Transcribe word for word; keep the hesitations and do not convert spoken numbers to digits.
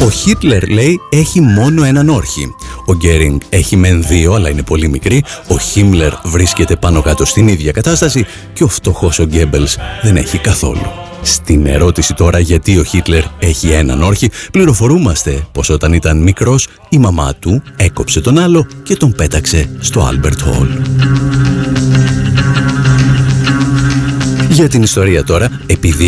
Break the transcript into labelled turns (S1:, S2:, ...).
S1: Ο Χίτλερ, λέει, έχει μόνο έναν όρχη. Ο Γκέρινγκ έχει μεν δύο, αλλά είναι πολύ μικρή. Ο Χίμλερ βρίσκεται πάνω κάτω στην ίδια κατάσταση και ο φτωχός ο Γκέμπελς δεν έχει καθόλου. Στην ερώτηση τώρα γιατί ο Χίτλερ έχει έναν όρχη, πληροφορούμαστε πως όταν ήταν μικρός η μαμά του έκοψε τον άλλο και τον πέταξε στο Άλμπερτ Χολ. Για την ιστορία τώρα, επειδή